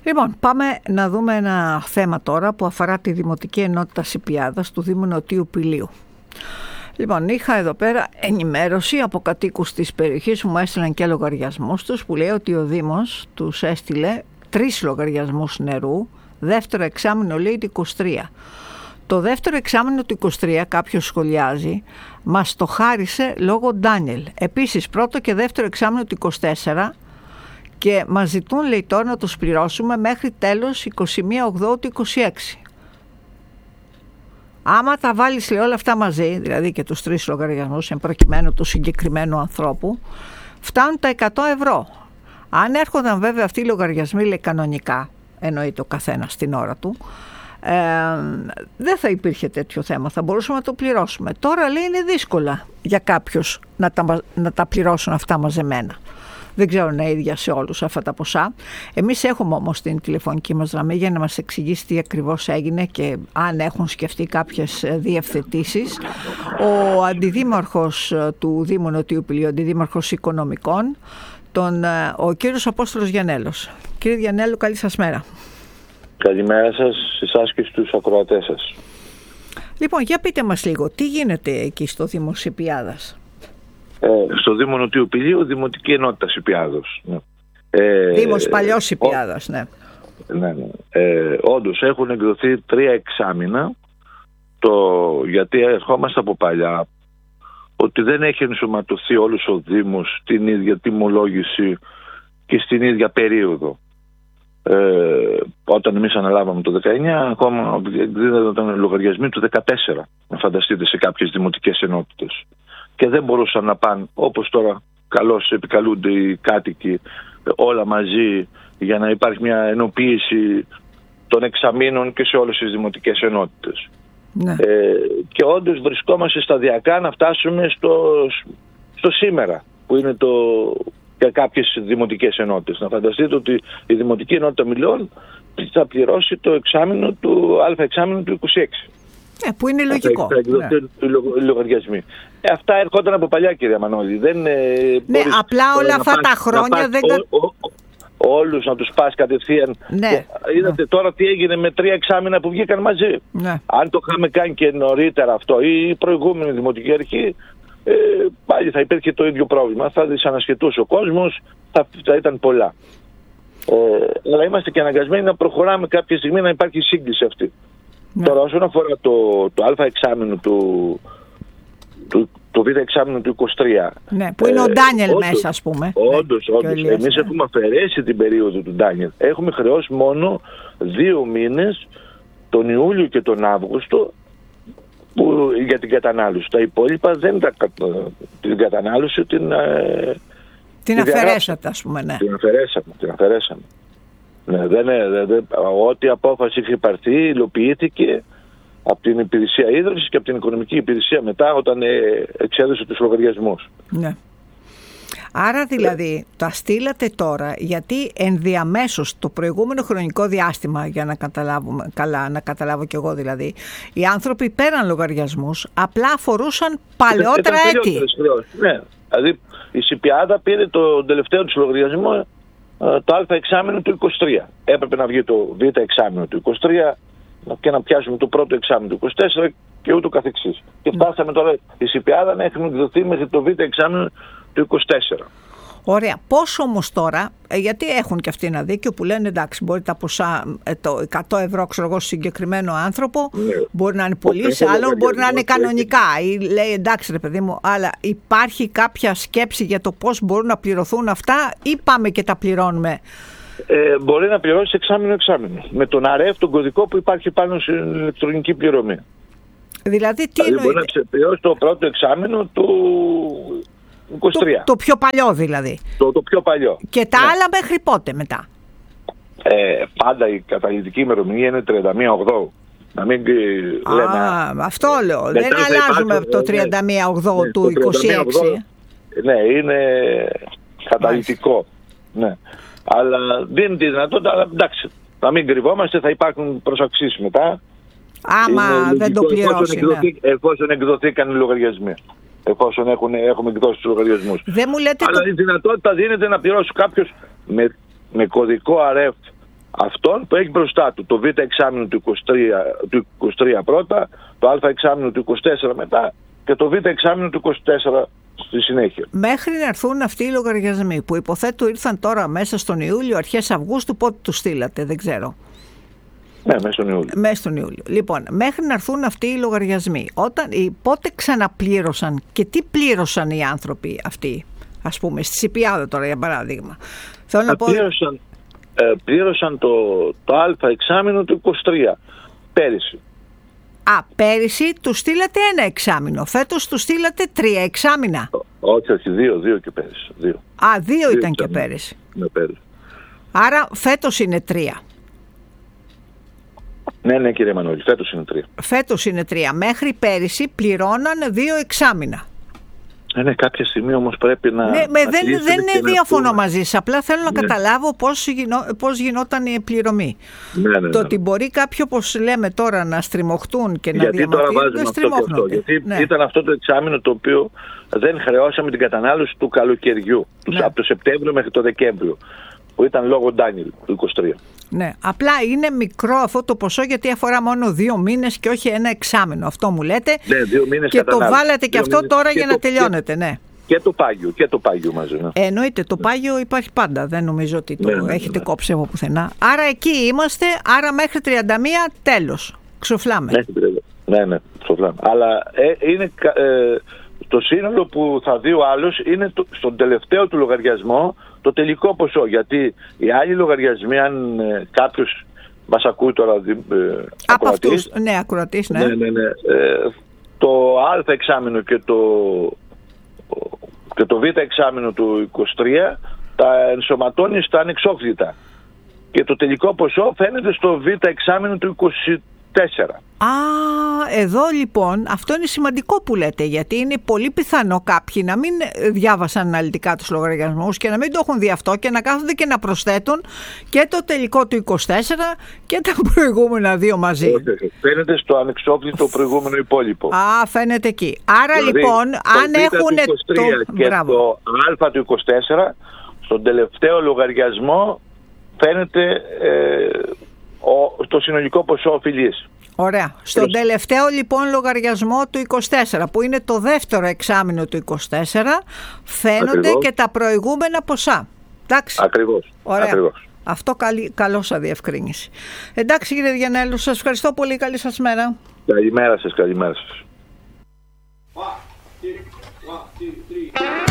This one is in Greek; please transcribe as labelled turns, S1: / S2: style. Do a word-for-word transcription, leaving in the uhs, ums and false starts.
S1: Λοιπόν, πάμε να δούμε ένα θέμα τώρα που αφορά τη Δημοτική Ενότητα Σιπιάδας του Δήμου Νοτίου Πηλίου. Λοιπόν, είχα εδώ πέρα ενημέρωση από κατοίκους της περιοχής που μου έστειλαν και λογαριασμούς τους, που λέει ότι ο Δήμος τους έστειλε τρεις λογαριασμούς νερού, δεύτερο εξάμηνο λέει το είκοσι τρία. Το δεύτερο εξάμηνο του είκοσι τρία, κάποιος σχολιάζει, μας το χάρισε λόγω Ντάνιελ. Επίσης πρώτο και δεύτερο εξάμηνο του είκοσι τέσσερα και μας ζητούν, λέει, τώρα να τους πληρώσουμε μέχρι τέλος είκοσι μία Οκτώβρη του είκοσι έξι. Άμα τα βάλεις, λέει, όλα αυτά μαζί, δηλαδή και τους τρεις λογαριασμούς εν προκειμένου του συγκεκριμένου ανθρώπου, φτάνουν τα εκατό ευρώ. Αν έρχονταν βέβαια αυτοί οι λογαριασμοί, λέει, κανονικά, εννοείται ο καθένας στην ώρα του, ε, δεν θα υπήρχε τέτοιο θέμα, θα μπορούσαμε να το πληρώσουμε. Τώρα, λέει, είναι δύσκολα για κάποιους να τα, να τα πληρώσουν αυτά μαζεμένα. Δεν ξέρω να είναι ίδια σε όλους αυτά τα ποσά. Εμείς έχουμε όμως την τηλεφωνική μας γραμμή για να μας εξηγήσει τι ακριβώς έγινε και αν έχουν σκεφτεί κάποιες διευθετήσεις. Ο αντιδήμαρχος του Δήμου Νοτίου Πηλίου, αντιδήμαρχος οικονομικών, τον, ο κύριος Απόστολος Γιαννέλος. Κύριε Γιαννέλου, καλή σας μέρα.
S2: Καλημέρα σας, εσάς και στους ακροατές σας.
S1: Λοιπόν, για πείτε μας λίγο, τι γίνεται εκεί στο Δήμο Σιπιάδας?
S2: Ε, στο Δήμο Νοτίου Πηλίου, Δημοτική Ενότητα Σιπιάδος. Ναι. Ε,
S1: Δήμος παλιός Σιπιάδας, ναι.
S2: Ναι, ναι. Ε, όντως έχουν εκδοθεί τρία εξάμηνα, το, γιατί ερχόμαστε από παλιά, ότι δεν έχει ενσωματωθεί όλος ο Δήμος στην ίδια τιμολόγηση και στην ίδια περίοδο. Ε, όταν εμείς αναλάβαμε το δεκαεννιά, ακόμα εκδίδονταν λογαριασμοί του δεκατέσσερα, να φανταστείτε, σε κάποιες δημοτικές ενότητες. Και δεν μπορούσαν να πάνε όπως τώρα καλώς επικαλούνται οι κάτοικοι όλα μαζί για να υπάρχει μια ενοποίηση των εξαμήνων και σε όλες τις δημοτικές ενότητες. Ναι. Ε, και όντως βρισκόμαστε σταδιακά να φτάσουμε στο, στο σήμερα, που είναι το, για κάποιες δημοτικές ενότητες. Να φανταστείτε ότι η Δημοτική Ενότητα Μιλών θα πληρώσει το εξάμηνο του α εξάμηνο του είκοσι έξι.
S1: Ε, που είναι λογικό.
S2: Θα εκδοθούν οι λογαριασμοί. Ε, αυτά έρχονταν από παλιά, κυρία Μανώλη. Δεν,
S1: ναι, απλά όλα αυτά πας, τα χρόνια δεν...
S2: Ό, ό, όλους να τους πας κατευθείαν.
S1: Ναι.
S2: Είδατε
S1: ναι.
S2: τώρα τι έγινε με τρία εξάμηνα που βγήκαν μαζί.
S1: Ναι.
S2: Αν το είχαμε κάνει και νωρίτερα αυτό ή η προηγούμενη δημοτική αρχή, ε, πάλι θα υπήρχε το ίδιο πρόβλημα. Θα δυσανασχετούσε ο κόσμος, θα, θα ήταν πολλά. Ε, αλλά είμαστε και αναγκασμένοι να προχωράμε κάποια στιγμή να υπάρχει σύγκληση αυτή. Ναι. Τώρα όσον αφορά το, το α εξάμηνο του, του το β εξάμηνο του είκοσι τρία.
S1: Ναι, που είναι ε, ο Ντάνιελ όντως, μέσα, ας πούμε.
S2: Όντως, όντως. Εμείς ναι. έχουμε αφαιρέσει την περίοδο του Ντάνιελ. Έχουμε χρεώσει μόνο δύο μήνες, τον Ιούλιο και τον Αύγουστο, που, για την κατανάλωση. Τα υπόλοιπα δεν τα, την κατανάλωση την,
S1: την, την αφαιρέσατε, ας πούμε, ναι.
S2: Την αφαιρέσαμε, την αφαιρέσαμε. Ναι, δεν, δεν, δεν, ό,τι απόφαση είχε πάρθει υλοποιήθηκε από την υπηρεσία ίδρυσης και από την οικονομική υπηρεσία μετά, όταν ε, εξέδωσε τους λογαριασμούς.
S1: Ναι. Άρα δηλαδή ε. τα στείλατε τώρα γιατί ενδιαμέσως το προηγούμενο χρονικό διάστημα, για να καταλάβουμε καλά, να καταλάβω κι εγώ δηλαδή, οι άνθρωποι πέραν λογαριασμούς, απλά αφορούσαν παλαιότερα έτη.
S2: Ναι, δηλαδή η Σιπιάδα πήρε το τελευταίο του λογαριασμό το α εξάμηνο του είκοσι τρία. Έπρεπε να βγει το β εξάμηνο του είκοσι τρία και να πιάσουμε το πρώτο εξάμηνο του είκοσι τέσσερα και ούτω καθεξής. Και φτάσαμε τώρα η Σιπιάδα να έχουμε εκδοθεί μέχρι το β εξάμηνο του είκοσι τέσσερα.
S1: Ωραία. Πώς όμως τώρα, γιατί έχουν και αυτοί ένα δίκιο που λένε εντάξει, μπορεί τα ποσά, το εκατό ευρώ ξέρω εγώ, συγκεκριμένο άνθρωπο, ναι. μπορεί να είναι πολύ, σε άλλον μπορεί να είναι κανονικά. Ή λέει εντάξει ρε παιδί μου, αλλά υπάρχει κάποια σκέψη για το πώς μπορούν να πληρωθούν αυτά ή πάμε και τα πληρώνουμε?
S2: Ε, μπορεί να πληρώσει εξάμηνο-εξάμηνο. Με τον ΑΡΕΦ, τον κωδικό που υπάρχει πάνω στην ηλεκτρονική πληρωμή.
S1: Δηλαδή τι
S2: δηλαδή, μπορεί να ξεπληρώσει το πρώτο εξάμηνο του είκοσι τρία.
S1: Το, το πιο παλιό δηλαδή.
S2: Το, το πιο παλιό.
S1: Και τα
S2: ναι.
S1: άλλα μέχρι πότε μετά?
S2: Ε, πάντα η καταληκτική ημερομηνία είναι τριάντα μία Οκτώβρου. Να μην
S1: Α, λέμε, αυτό λέω. Δεν αλλάζουμε από το τριάντα μία Οκτώβρου ναι, του είκοσι έξι.
S2: Ναι, είναι καταληκτικό. Ναι. Αλλά δίνει τη δυνατότητα, αλλά εντάξει, να μην κρυβόμαστε, θα υπάρχουν προσαξίσεις μετά.
S1: Άμα είναι δεν το πληρώσει.
S2: Εφόσον, ναι. εφόσον εκδοθήκαν οι λογαριασμοί. Εφόσον έχουν, έχουμε εκδώσει τους λογαριασμούς.
S1: Δεν μου λέτε
S2: αλλά
S1: το...
S2: η δυνατότητα δίνεται να πληρώσει κάποιος με, με κωδικό ΑΡΕΦ αυτόν που έχει μπροστά του το β εξάμηνο του είκοσι τρία, του είκοσι τρία πρώτα, το α εξάμηνο του είκοσι τέσσερα μετά και το β εξάμηνο του είκοσι τέσσερα στη συνέχεια.
S1: Μέχρι να έρθουν αυτοί οι λογαριασμοί που υποθέτω ήρθαν τώρα μέσα στον Ιούλιο, αρχές Αυγούστου, πότε τους στείλατε, δεν ξέρω.
S2: Ναι, μέσα στον Ιούλιο.
S1: Μέσα στον Ιούλιο. Λοιπόν, μέχρι να έρθουν αυτοί οι λογαριασμοί, όταν, πότε ξαναπλήρωσαν και τι πλήρωσαν οι άνθρωποι αυτοί, ας πούμε, στη Σιπιάδα τώρα για παράδειγμα. Θέλω να πω...
S2: πλήρωσαν, ε, πλήρωσαν το, το α εξάμηνο του είκοσι τρία πέρυσι.
S1: Α, πέρυσι του στείλατε ένα εξάμηνο. Φέτος του στείλατε τρία εξάμηνα.
S2: Όχι, όχι, δύο, δύο και πέρυσι. Δύο.
S1: Α, δύο, δύο ήταν
S2: εξάμηνα.
S1: Και πέρυσι.
S2: Ναι, πέρυσι.
S1: Άρα φέτος είναι τρία.
S2: Ναι, ναι, κύριε Μανώλη, φέτος είναι τρία.
S1: Φέτος είναι τρία. Μέχρι πέρυσι πληρώναν δύο εξάμηνα.
S2: Ε, ναι, κάποια στιγμή όμως πρέπει να...
S1: Ναι, με,
S2: να
S1: δεν δεν είναι διαφωνώ
S2: πούμε.
S1: μαζί σας. Απλά θέλω να
S2: ναι.
S1: καταλάβω πώς, γινό, πώς γινόταν η πληρωμή.
S2: Ναι, ναι, ναι.
S1: Το ότι μπορεί κάποιοι, όπως λέμε τώρα, να στριμωχτούν και
S2: γιατί
S1: να διαμαρτύρονται,
S2: τώρα αυτό, γιατί
S1: ναι.
S2: ήταν αυτό το εξάμηνο το οποίο δεν χρεώσαμε την κατανάλωση του καλοκαιριού, ναι. από το Σεπτέμβριο μέχρι το Δεκέμβριο, που ήταν λόγω Ντάνιελ του είκοσι τρία.
S1: Ναι, απλά είναι μικρό αυτό το ποσό γιατί αφορά μόνο δύο μήνες και όχι ένα εξάμηνο. Αυτό μου λέτε.
S2: Ναι, δύο μήνες
S1: και
S2: κατανάλωση.
S1: Το βάλατε και αυτό τώρα για
S2: το,
S1: να τελειώνετε, ναι.
S2: Και το Πάγιο, και το Πάγιο μαζί. Ναι.
S1: Ε, εννοείται, το Πάγιο υπάρχει πάντα. Δεν νομίζω ότι το
S2: ναι, ναι,
S1: έχετε
S2: ναι.
S1: κόψει από πουθενά. Άρα εκεί είμαστε, άρα μέχρι τριάντα μία τέλος. Ξοφλάμε.
S2: Ναι, ναι, ξοφλάμε. Αλλά ε, είναι ε, το σύνολο που θα δει ο άλλος είναι το, στον τελευταίο του λογαριασμό το τελικό ποσό. Γιατί οι άλλοι λογαριασμοί, αν ε, κάποιος μας ακούει τώρα ε,
S1: από αυτούς, ναι, ακροατής, ναι.
S2: ναι, ναι, ναι ε, το α εξάμηνο και το, και το β εξάμηνο του είκοσι τρία τα ενσωματώνει στα ανεξόφλητα. Και το τελικό ποσό φαίνεται στο β εξάμηνο του είκοσι τέσσερα.
S1: Α, εδώ λοιπόν αυτό είναι σημαντικό που λέτε, γιατί είναι πολύ πιθανό κάποιοι να μην διάβασαν αναλυτικά τους λογαριασμούς και να μην το έχουν δει αυτό και να κάθονται και να προσθέτουν και το τελικό του είκοσι τέσσερα και τα προηγούμενα δύο μαζί.
S2: Φαίνεται στο ανεξόφλητο προηγούμενο υπόλοιπο.
S1: Α, φαίνεται εκεί. Άρα
S2: δηλαδή,
S1: λοιπόν, αν έχουν
S2: το... και μπράβο. Το α του είκοσι τέσσερα, στον τελευταίο λογαριασμό φαίνεται ε, ο, το συνολικό ποσό οφειλής.
S1: Ωραία. Στον Προς... τελευταίο λοιπόν λογαριασμό του είκοσι τέσσερα, που είναι το δεύτερο εξάμηνο του είκοσι τέσσερα, φαίνονται Ακριβώς. Και τα προηγούμενα ποσά. Εντάξει.
S2: Ακριβώς.
S1: Ωραία.
S2: Ακριβώς.
S1: Αυτό καλή, καλό σαν διευκρίνηση. Εντάξει κύριε Διανέλου, σας ευχαριστώ πολύ. Καλή σας μέρα.
S2: Καλημέρα σας, καλημέρα σας.